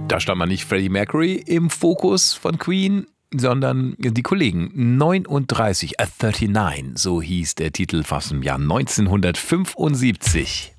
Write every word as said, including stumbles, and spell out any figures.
Da stand mal nicht Freddie Mercury im Fokus von Queen, sondern die Kollegen. neununddreißig, A neununddreißig, so hieß der Titel fast im Jahr neunzehnhundertfünfundsiebzig.